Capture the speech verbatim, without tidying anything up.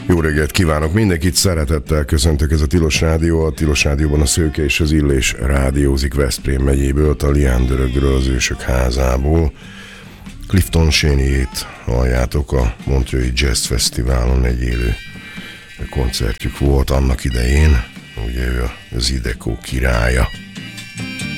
Jó reggelt kívánok mindenkit, szeretettel köszöntök, ez a Tilos Rádió. A Tilos Rádióban a Szőke és az Illés rádiózik Veszprém megyéből, a Liándörögről, az Ősök házából. Clifton Chenier-t halljátok, a Montreux Jazz Fesztiválon egy élő koncertjük volt annak idején, ugye ő az Zydeco királya.